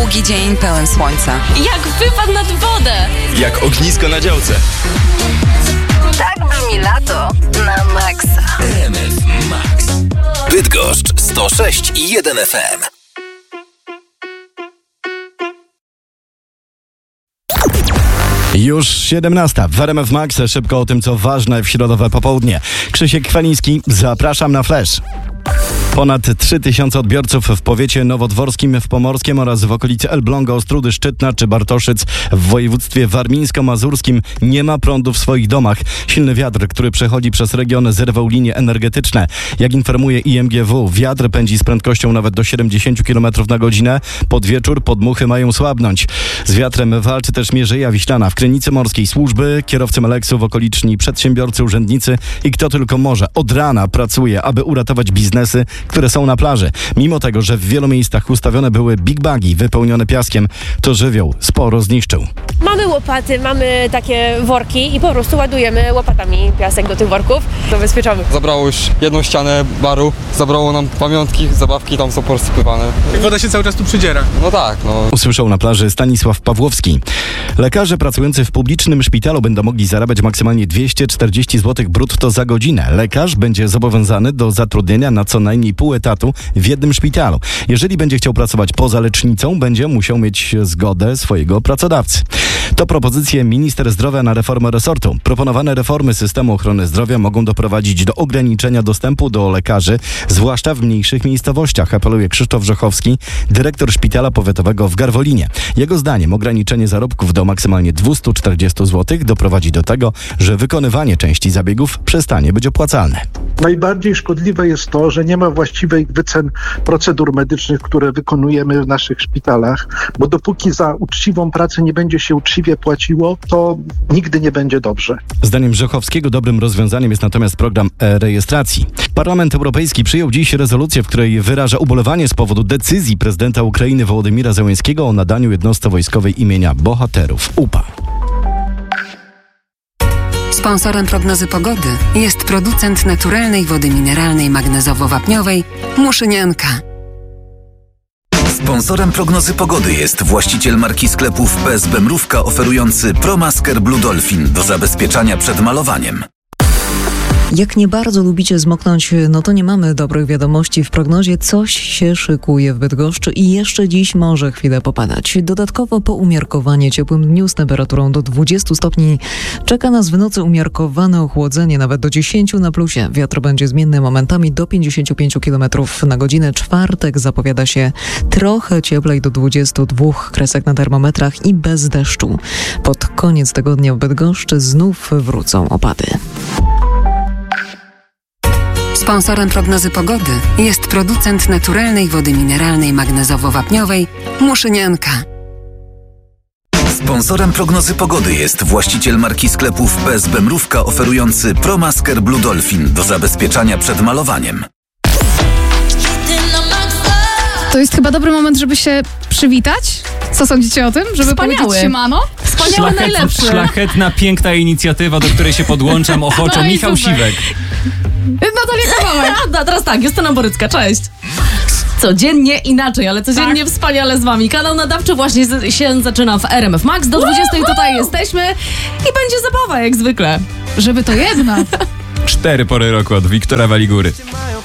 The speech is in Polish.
długi dzień pełen słońca. Jak wypad nad wodę. Jak ognisko na działce. Tak brzmi lato na maksa. RMF Max. Bydgoszcz 106,1 FM. Już 17 w RMF Max. Szybko o tym, co ważne w środowe popołudnie. Krzysiek Kwaliński, zapraszam na Flash. Ponad 3000 odbiorców w powiecie nowodworskim w Pomorskiem oraz w okolicy Elbląga, Ostródy, Szczytna czy Bartoszyc w województwie warmińsko-mazurskim nie ma prądu w swoich domach. Silny wiatr, który przechodzi przez region, zerwał linie energetyczne. Jak informuje IMGW, wiatr pędzi z prędkością nawet do 70 km na godzinę. Pod wieczór podmuchy mają słabnąć. Z wiatrem walczy też Mierzeja Wiślana. W Krynicy Morskiej służby, kierowcy Meleksu, w okoliczni przedsiębiorcy, urzędnicy i kto tylko może od rana pracuje, aby uratować biznesy, które są na plaży. Mimo tego, że w wielu miejscach ustawione były big bagi wypełnione piaskiem, to żywioł sporo zniszczył. Mamy łopaty, mamy takie worki i po prostu ładujemy łopatami piasek do tych worków. Zabezpieczamy. Zabrało już jedną ścianę baru, zabrało nam pamiątki, zabawki tam są porozsypywane. Woda się cały czas tu przydziera. No tak, no. Usłyszał na plaży Stanisław Pawłowski. Lekarze pracujący w publicznym szpitalu będą mogli zarabiać maksymalnie 240 zł brutto za godzinę. Lekarz będzie zobowiązany do zatrudnienia na co najmniej pół etatu w jednym szpitalu. Jeżeli będzie chciał pracować poza lecznicą, będzie musiał mieć zgodę swojego pracodawcy. To propozycje minister zdrowia na reformę resortu. Proponowane reformy systemu ochrony zdrowia mogą doprowadzić do ograniczenia dostępu do lekarzy, zwłaszcza w mniejszych miejscowościach, apeluje Krzysztof Rzechowski, dyrektor szpitala powiatowego w Garwolinie. Jego zdaniem ograniczenie zarobków do maksymalnie 240 zł doprowadzi do tego, że wykonywanie części zabiegów przestanie być opłacalne. Najbardziej szkodliwe jest to, że nie ma właściwych wycen procedur medycznych, które wykonujemy w naszych szpitalach, bo dopóki za uczciwą pracę nie będzie się uczciwie płaciło, to nigdy nie będzie dobrze. Zdaniem Rzechowskiego dobrym rozwiązaniem jest natomiast program e-rejestracji. Parlament Europejski przyjął dziś rezolucję, w której wyraża ubolewanie z powodu decyzji prezydenta Ukrainy Wołodymira Zełenskiego o nadaniu jednostce wojskowej imienia bohaterów UPA. Sponsorem prognozy pogody jest producent naturalnej wody mineralnej magnezowo-wapniowej Muszynianka. Sponsorem prognozy pogody jest właściciel marki sklepów PSB Mrówka oferujący ProMasker Blue Dolphin do zabezpieczania przed malowaniem. Jak nie bardzo lubicie zmoknąć, no to nie mamy dobrych wiadomości. W prognozie coś się szykuje w Bydgoszczy i jeszcze dziś może chwilę popadać. Dodatkowo po umiarkowanie ciepłym dniu z temperaturą do 20 stopni czeka nas w nocy umiarkowane ochłodzenie, nawet do 10 na plusie. Wiatr będzie zmienny momentami do 55 km na godzinę. Czwartek zapowiada się trochę cieplej, do 22 kresek na termometrach i bez deszczu. Pod koniec tygodnia w Bydgoszczy znów wrócą opady. Sponsorem prognozy pogody jest producent naturalnej wody mineralnej magnezowo-wapniowej Muszynianka. Sponsorem prognozy pogody jest właściciel marki sklepów PSB Mrówka oferujący ProMasker Blue Dolphin do zabezpieczania przed malowaniem. To jest chyba dobry moment, żeby się przywitać. Co sądzicie o tym? Żeby powiedzieć siemano? Wspaniały, najlepszy. Szlachetna, piękna inicjatywa, do której się podłączam ochoczo. No Michał super. Siwek. Natalia Kawałek. A teraz tak, Justyna Borycka, cześć. Codziennie inaczej, ale codziennie wspaniale z wami. Kanał nadawczy właśnie się zaczyna w RMF Max. Do 20 tutaj jesteśmy i będzie zabawa jak zwykle. Żeby to jednak. 4 pory roku od Wiktora Waligury.